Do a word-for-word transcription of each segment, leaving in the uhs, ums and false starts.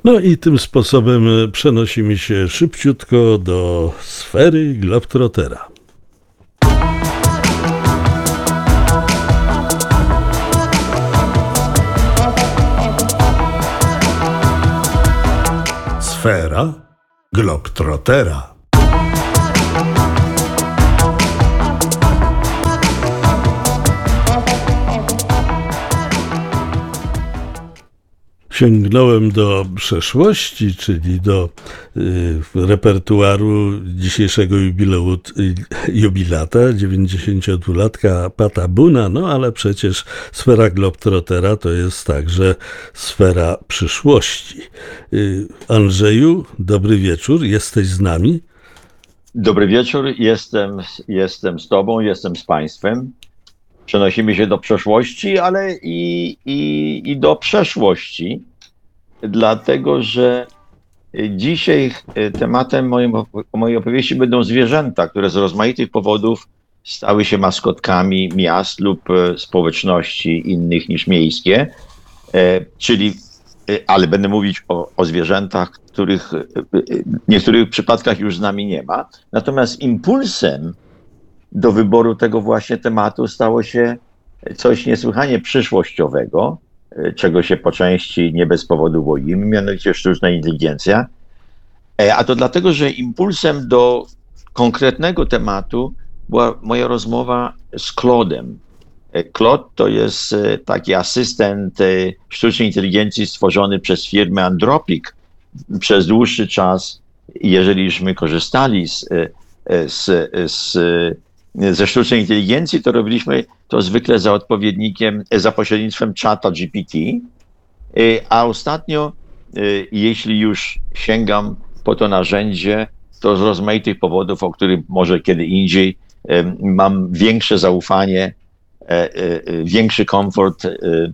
No i tym sposobem przenosimy się szybciutko do sfery Globtrotera. Sfera Globtrotera. Sięgnąłem do przeszłości, czyli do y, repertuaru dzisiejszego jubileu, jubilata, dziewięćdziesięciodwulatka Pata Boona, no ale przecież sfera Globtrotera to jest także sfera przyszłości. Y, Andrzeju, dobry wieczór, jesteś z nami? Dobry wieczór, jestem, jestem z tobą, jestem z państwem. Przenosimy się do przeszłości, ale i, i, i do przeszłości, dlatego że dzisiaj tematem moim, mojej opowieści będą zwierzęta, które z rozmaitych powodów stały się maskotkami miast lub społeczności innych niż miejskie, czyli, ale będę mówić o, o zwierzętach, których w niektórych przypadkach już z nami nie ma. Natomiast impulsem do wyboru tego właśnie tematu stało się coś niesłychanie przyszłościowego, czego się po części nie bez powodu boimy, mianowicie sztuczna inteligencja. A to dlatego, że impulsem do konkretnego tematu była moja rozmowa z Claude'em. Claude to jest taki asystent sztucznej inteligencji stworzony przez firmę Anthropic. Przez dłuższy czas, jeżeliśmy korzystali z, z, z ze sztucznej inteligencji, to robiliśmy to zwykle za odpowiednikiem, za pośrednictwem czata G P T, a ostatnio, jeśli już sięgam po to narzędzie, to z rozmaitych powodów, o których może kiedy indziej, mam większe zaufanie, większy komfort,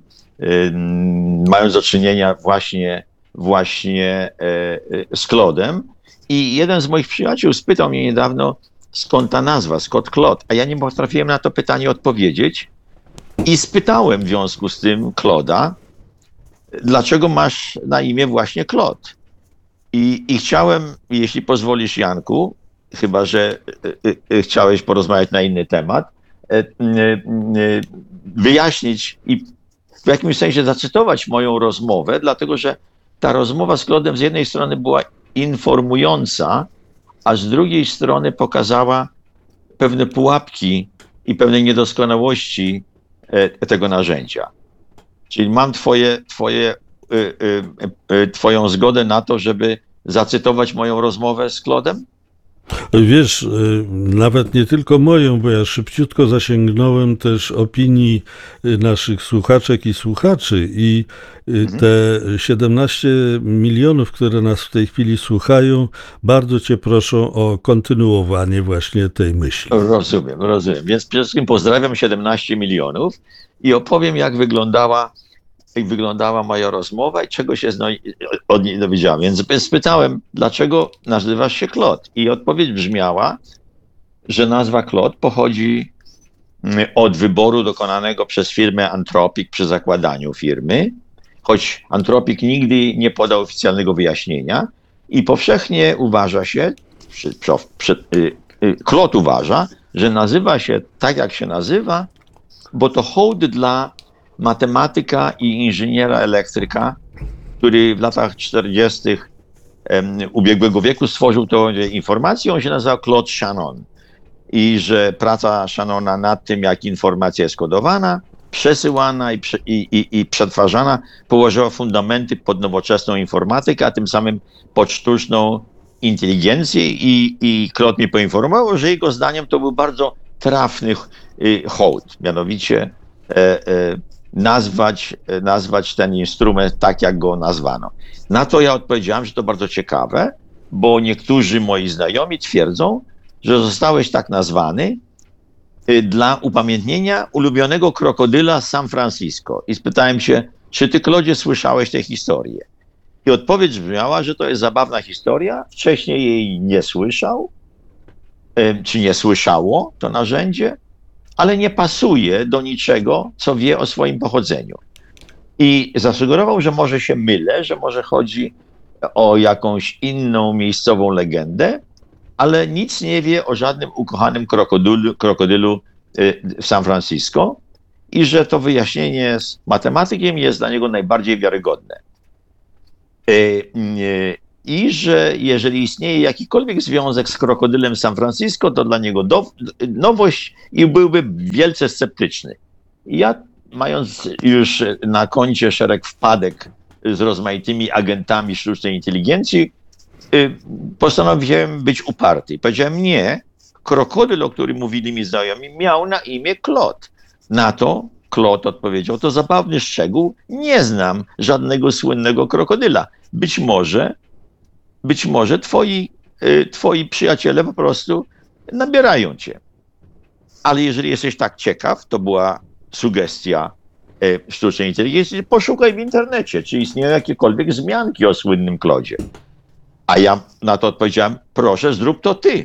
mając do czynienia właśnie, właśnie z Claude'em. I jeden z moich przyjaciół spytał mnie niedawno, skąd ta nazwa, skąd Claude? A ja nie potrafiłem na to pytanie odpowiedzieć i spytałem w związku z tym Claude'a, dlaczego masz na imię właśnie Claude? I, i chciałem, jeśli pozwolisz, Janku, chyba że y, y, chciałeś porozmawiać na inny temat, y, y, y, wyjaśnić i w jakimś sensie zacytować moją rozmowę, dlatego że ta rozmowa z Claude'em z jednej strony była informująca, a z drugiej strony pokazała pewne pułapki i pewne niedoskonałości tego narzędzia. Czyli mam twoje, twoje, twoją zgodę na to, żeby zacytować moją rozmowę z Claude'em? Wiesz, nawet nie tylko moją, bo ja szybciutko zasięgnąłem też opinii naszych słuchaczek i słuchaczy i mhm. te siedemnaście milionów, które nas w tej chwili słuchają, bardzo cię proszą o kontynuowanie właśnie tej myśli. Rozumiem, rozumiem. Więc przede wszystkim pozdrawiam siedemnaście milionów i opowiem, jak wyglądała jak wyglądała moja rozmowa i czego się od niej dowiedziałem. Więc spytałem, dlaczego nazywasz się Claude? I odpowiedź brzmiała, że nazwa Claude pochodzi od wyboru dokonanego przez firmę Anthropic przy zakładaniu firmy, choć Anthropic nigdy nie podał oficjalnego wyjaśnienia i powszechnie uważa się, przy, przy, Claude uważa, że nazywa się tak, jak się nazywa, bo to hołd dla matematyka i inżyniera elektryka, który w latach czterdziestych ubiegłego wieku stworzył tą informację. On się nazywał Claude Shannon. I że praca Shannona nad tym, jak informacja jest kodowana, przesyłana i, prze, i, i, i przetwarzana, położyła fundamenty pod nowoczesną informatykę, a tym samym pod sztuczną inteligencję. I, i Claude mi poinformował, że jego zdaniem to był bardzo trafny hołd, mianowicie e, e, Nazwać, nazwać ten instrument tak, jak go nazwano. Na to ja odpowiedziałem, że to bardzo ciekawe, bo niektórzy moi znajomi twierdzą, że zostałeś tak nazwany dla upamiętnienia ulubionego krokodyla z San Francisco. I spytałem się, czy ty, Claudzie, słyszałeś tę historię? I odpowiedź brzmiała, że to jest zabawna historia, wcześniej jej nie słyszał, czy nie słyszało to narzędzie, ale nie pasuje do niczego, co wie o swoim pochodzeniu. I zasugerował, że może się mylę, że może chodzi o jakąś inną miejscową legendę, ale nic nie wie o żadnym ukochanym krokodylu, krokodylu w San Francisco i że to wyjaśnienie z matematykiem jest dla niego najbardziej wiarygodne. I że jeżeli istnieje jakikolwiek związek z krokodylem San Francisco, to dla niego do, nowość i byłby wielce sceptyczny. Ja, mając już na koncie szereg wpadek z rozmaitymi agentami sztucznej inteligencji, postanowiłem być uparty. Powiedziałem nie, krokodyl, o którym mówili mi znajomi, miał na imię Claude. Na to Claude odpowiedział, to zabawny szczegół, nie znam żadnego słynnego krokodyla. Być może, być może twoi, twoi przyjaciele po prostu nabierają cię. Ale jeżeli jesteś tak ciekaw, to była sugestia sztucznej inteligencji, poszukaj w internecie, czy istnieją jakiekolwiek wzmianki o słynnym Claudzie. A ja na to odpowiedziałem, proszę, zrób to ty.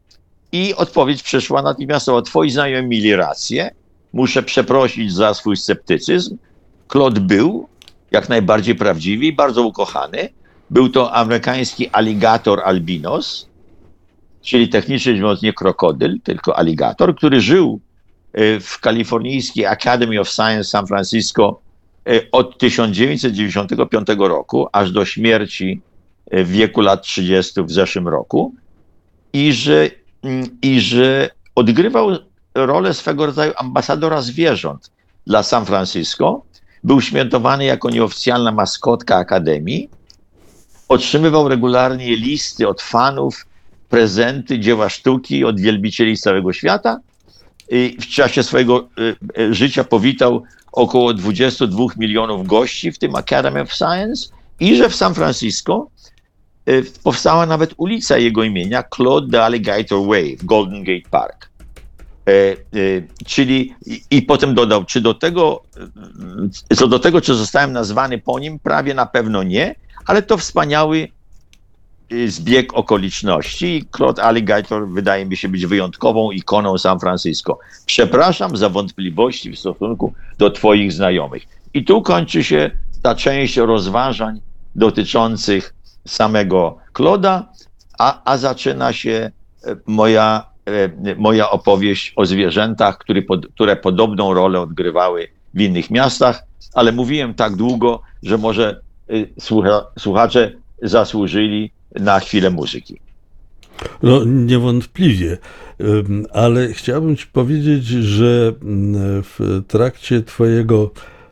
I odpowiedź przyszła natychmiastowo, twoi znajomi mieli rację, muszę przeprosić za swój sceptycyzm. Claude był jak najbardziej prawdziwy i bardzo ukochany. Był to amerykański aligator albinos, czyli technicznie rzecz biorąc nie krokodyl, tylko aligator, który żył w kalifornijskiej Academy of Science San Francisco od tysiąc dziewięćset dziewięćdziesiątego piątego roku aż do śmierci w wieku lat trzydziestu w zeszłym roku i że, i że odgrywał rolę swego rodzaju ambasadora zwierząt dla San Francisco. Był świętowany jako nieoficjalna maskotka Akademii. Otrzymywał regularnie listy od fanów, prezenty, dzieła sztuki od wielbicieli z całego świata. I w czasie swojego życia powitał około dwudziestu dwóch milionów gości w tym Academy of Science i że w San Francisco powstała nawet ulica jego imienia, Claude the Alligator Way w Golden Gate Park. E, e, czyli i, i potem dodał, czy do tego, co do tego, czy zostałem nazwany po nim, prawie na pewno nie, ale to wspaniały zbieg okoliczności. Claude Alligator wydaje mi się być wyjątkową ikoną San Francisco. Przepraszam za wątpliwości w stosunku do twoich znajomych. I tu kończy się ta część rozważań dotyczących samego Claude'a, a, a zaczyna się moja, moja opowieść o zwierzętach, które, pod, które podobną rolę odgrywały w innych miastach, ale mówiłem tak długo, że może słucha, słuchacze zasłużyli na chwilę muzyki. No, niewątpliwie, ale chciałbym ci powiedzieć, że w trakcie twojego,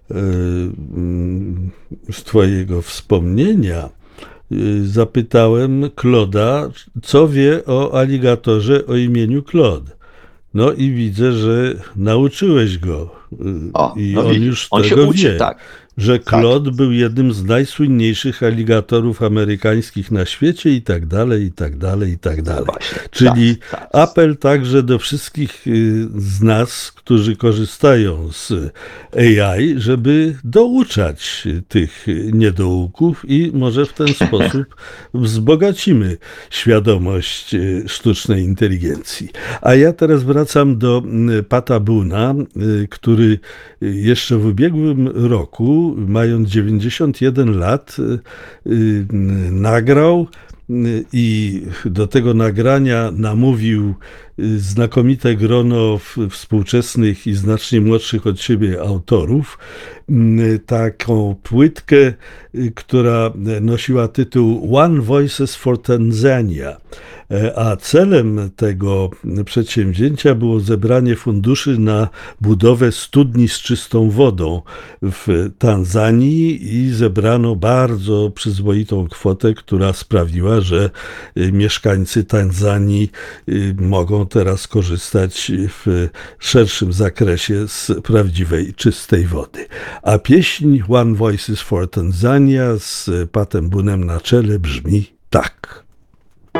z twojego wspomnienia zapytałem Claude'a, co wie o aligatorze o imieniu Claude. No i widzę, że nauczyłeś go o, i no on widzisz, już on tego się uczy, wie. tak. Że Claude tak. był jednym z najsłynniejszych aligatorów amerykańskich na świecie i tak dalej, i tak dalej, i tak dalej. Właśnie, Czyli tak, tak. apel także do wszystkich z nas, którzy korzystają z A I, żeby douczać tych niedouków i może w ten sposób wzbogacimy świadomość sztucznej inteligencji. A ja teraz wracam do Pata Boona, który jeszcze w ubiegłym roku, mając dziewięćdziesiąt jeden lat, nagrał i do tego nagrania namówił znakomite grono współczesnych i znacznie młodszych od siebie autorów. Taką płytkę, która nosiła tytuł One Voices for Tanzania. A celem tego przedsięwzięcia było zebranie funduszy na budowę studni z czystą wodą w Tanzanii i zebrano bardzo przyzwoitą kwotę, która sprawiła, że mieszkańcy Tanzanii mogą teraz korzystać w szerszym zakresie z prawdziwej, czystej wody. A pieśń One Voices for Tanzania z Patem Boonem na czele brzmi tak.